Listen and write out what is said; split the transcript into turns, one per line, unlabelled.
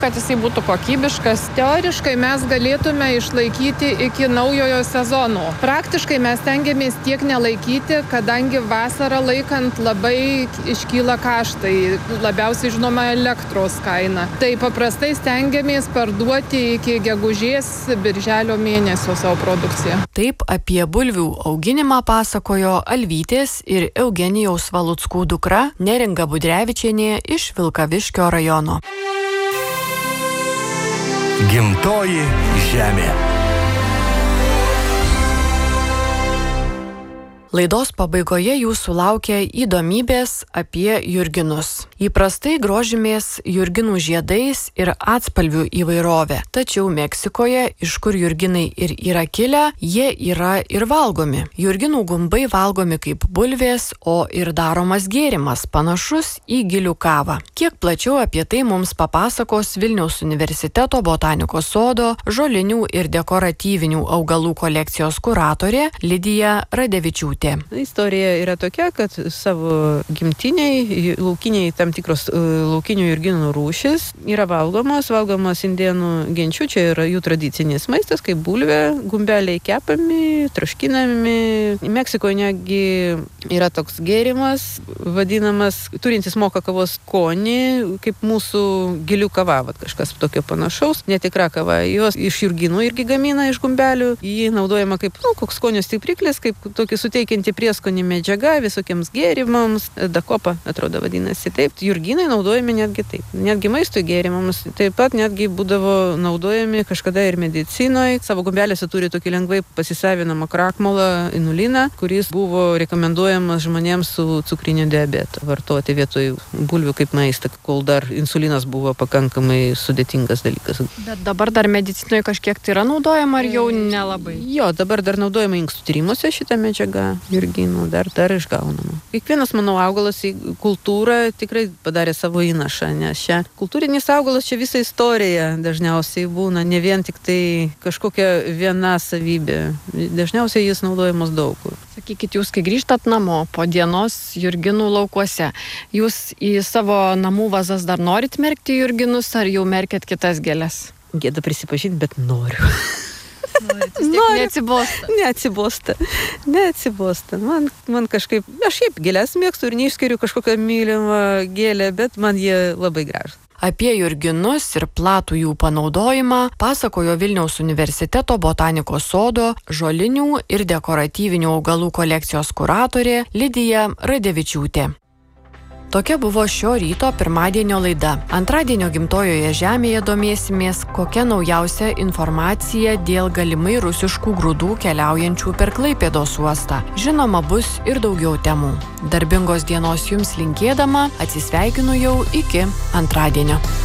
kad jisai būtų kokybiškas. Teoriškai mes galėtume išlaikyti iki naujojo sezono. Praktiškai mes stengiamės tiek nelaikyti, kadangi vasarą laikant labai iškyla kaštai, labiausiai žinoma elektros kaina. Tai paprastai stengiamės parduoti iki gegužės birželio mėnesio savo produkciją.
Taip apie bulvių auginimą pasakojo Alvytės ir Eugenijaus Valuckų dukra Neringa Budrevičienė iš Vilkaviškio rajono.
Gimtoji žemė.
Laidos pabaigoje jūsų laukia įdomybės apie jurginus. Įprastai grožimės jurginų žiedais ir atspalvių įvairovė. Tačiau Meksikoje, iš kur jurginai ir yra kilę, jie yra ir valgomi. Jurginų gumbai valgomi kaip bulvės, o ir daromas gėrimas panašus į gilių kavą. Kiek plačiau apie tai mums papasakos Vilniaus universiteto botanikos sodo žolinių ir dekoratyvinių augalų kolekcijos kuratorė Lidija Radevičiūtė.
Istorija yra tokia, kad savo gimtiniai, laukiniai tam tikros laukinių jurginų rūšis yra valgomos indėnų genčių, čia yra jų tradicinis maistas, kaip bulvė, gumbeliai kepami, troškinami. Meksikoje netgi yra toks gėrimas, vadinamas, turintis moka kavos skonį, kaip mūsų gilių kava, kažkas tokio panašaus, netikra kava. Jos iš jurginų irgi gamina iš gumbelių, jį naudojama kaip koks skonio stipriklis, kaip tokį suteikianti prieskonį medžiaga visokiems gėrimams, dakopa atrodo vadinasi. Taip, jurginai naudojami netgi taip, netgi maisto gėrimams, taip pat netgi būdavo naudojami kažkada ir medicinoje. Savo gumbelėse turi tokį lengvai pasisavinamą krakmolą, inuliną, kuris buvo rekomenduojamas žmonėms su cukriniu diabetu vartoti vietoj bulvių kaip maistą, kol dar insulinas buvo pakankamai sudėtingas dalykas.
Bet dabar dar medicinoje kažkiek tai yra naudojama ar jau nelabai?
Jo, dabar dar naudojama inkstų tyrimuose šitą medžiagą jurginų, dar išgaunama. Kiekvienas, manau, augalas į kultūrą tikrai padarė savo įnašą, nes čia kultūrinis augalas, čia visa istorija dažniausiai būna, ne vien tik tai kažkokia viena savybė. Dažniausiai jis naudojamos daug kur.
Sakykit, jūs kai grįžtat namo po dienos jurginų laukuose, jūs į savo namų vazas dar norit merkti jurginus ar jau merkėt kitas gėles?
Gėda prisipažinti, bet noriu. Neatsibosta. Man kažkaip, aš šiaip gėlės mėgstu ir neišskiriu kažkokią mylimą gėlę, bet man jie labai gražūs.
Apie jurginus ir platų jų panaudojimą pasakojo Vilniaus universiteto botanikos sodo žolinių ir dekoratyvinių augalų kolekcijos kuratorė Lidija Radevičiūtė. Tokia buvo šio ryto pirmadienio laida. Antradienio gimtojoje žemėje domėsimės, kokia naujausia informacija dėl galimai rusiškų grūdų keliaujančių per Klaipėdos uostą. Žinoma, bus ir daugiau temų. Darbingos dienos jums linkėdama, atsisveikinu jau iki antradienio.